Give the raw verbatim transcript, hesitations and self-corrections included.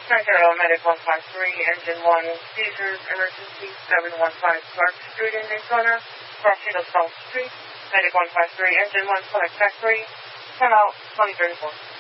Ontario Medic one five three, Engine one, seizures, emergency seven one five Clark Street in Daytona, Crossfield South Street, Medic one five three, Engine one, select factory, ten out, twenty thirty-four.